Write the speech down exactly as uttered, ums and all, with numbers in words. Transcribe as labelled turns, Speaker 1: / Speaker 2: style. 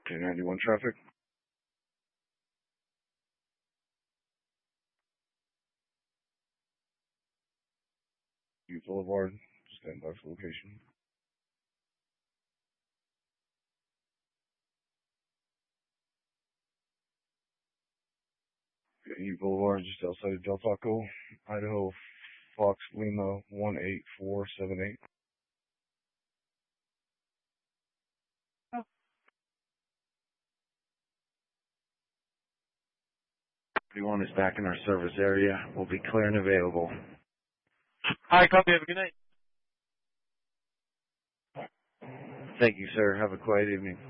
Speaker 1: two ninety-one traffic. U Boulevard, stand by for location. U Boulevard, just outside of Del Taco, Idaho, Fox Lima one eight four seven eight.
Speaker 2: Oh.
Speaker 1: Everyone is back in our service area. We'll be clear and available.
Speaker 2: Hi, copy. Have a good night.
Speaker 1: Thank you, sir. Have a quiet evening.